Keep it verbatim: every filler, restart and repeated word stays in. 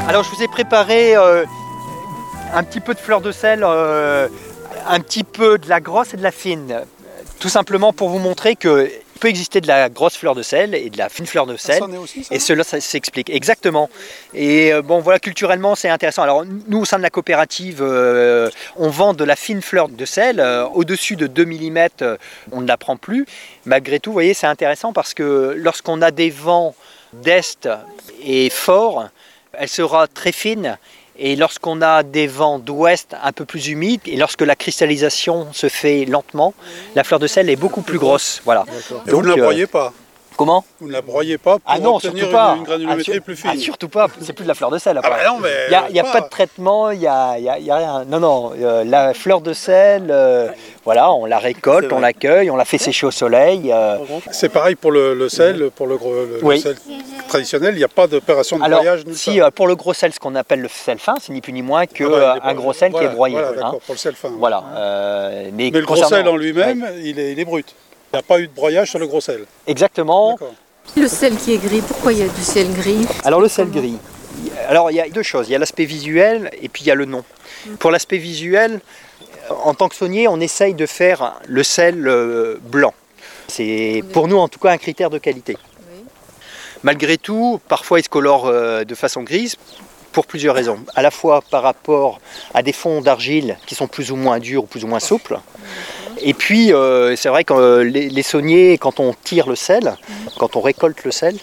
Alors je vous ai préparé euh, un petit peu de fleur de sel, euh, un petit peu de la grosse et de la fine. Tout simplement pour vous montrer qu'il peut exister de la grosse fleur de sel et de la fine fleur de sel. Ça, ça en est aussi, ça, et cela, ça s'explique. Exactement. Et euh, bon, voilà, culturellement, c'est intéressant. Alors, nous, au sein de la coopérative, euh, on vend de la fine fleur de sel. Euh, au-dessus de deux millimètres, euh, on ne la prend plus. Malgré tout, vous voyez, c'est intéressant parce que lorsqu'on a des vents d'est et forts, elle sera très fine. Et lorsqu'on a des vents d'ouest un peu plus humides, et lorsque la cristallisation se fait lentement, la fleur de sel est beaucoup plus grosse. Voilà. Et vous ne la broyez euh, pas? Comment? Vous ne la broyez pas pour ah non, obtenir pas. une, une granulométrie ah, sur... plus fine? Ah, surtout pas, c'est plus de la fleur de sel. Ah bah non, mais il n'y a, y a pas. pas de traitement, il n'y a, y a, y a rien. Non, non, euh, la fleur de sel, euh, voilà, on la récolte, on l'accueille, on la fait sécher au soleil. Euh... C'est pareil pour le, le sel, pour le, gros, le, oui. le sel traditionnel, il n'y a pas d'opération de Alors, broyage? Si, euh, pour le gros sel, ce qu'on appelle le sel fin, c'est ni plus ni moins qu'un ah bah, gros sel voilà, qui est broyé. Voilà, hein. d'accord, pour le sel fin. Voilà. Euh, mais mais le gros sel en lui-même, ouais. il, est, il est brut. Il n'y a pas eu de broyage sur le gros sel. Exactement. Le sel qui est gris, pourquoi il y a du sel gris? Alors le sel gris, alors il y a deux choses, il y a l'aspect visuel et puis il y a le nom. Mmh. Pour l'aspect visuel, en tant que saunier, on essaye de faire le sel euh, blanc. C'est pour nous en tout cas un critère de qualité. Oui. Malgré tout, parfois il se colore euh, de façon grise pour plusieurs raisons. À la fois par rapport à des fonds d'argile qui sont plus ou moins durs ou plus ou moins souples. Mmh. Et puis, euh, c'est vrai que euh, les, les sauniers, quand on tire le sel, mmh. quand on récolte le sel,